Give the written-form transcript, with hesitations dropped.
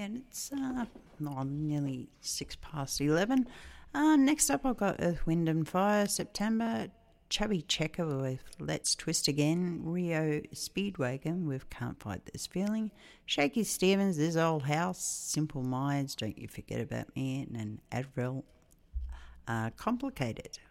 and it's nearly 11. Next up, I've got Earth, Wind and Fire, September. Chubby Checker with Let's Twist Again. Rio Speedwagon with Can't Fight This Feeling. Shaky Stevens, This Old House. Simple Minds, Don't You Forget About Me. And Advil, Complicated.